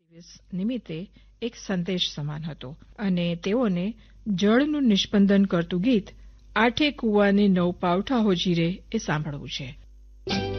નિમિત્તે એક સંદેશ સમાન હતો અને તેઓને જળનું નિષ્પંદન કરતું ગીત આઠે કૂવાની નવ પાવઠા હો જીરે એ સાંભળવું છે.